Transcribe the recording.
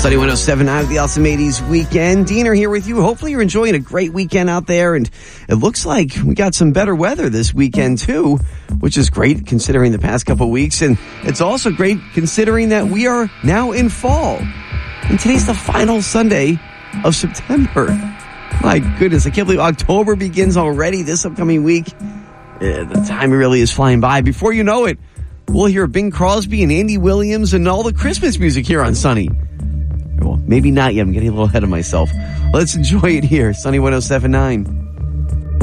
Sunny 107 out of the Awesome 80s weekend. Diener here with you. Hopefully you're enjoying a great weekend out there, and it looks like we got some better weather this weekend too, which is great considering the past couple of weeks, and it's also great considering that we are now in fall. And today's the final Sunday of September. My goodness, I can't believe October begins already this upcoming week. The time really is flying by. Before you know it, we'll hear Bing Crosby and Andy Williams and all the Christmas music here on Sunny. Well, maybe not yet. I'm getting a little ahead of myself. Let's enjoy it here. Sunny 107.9.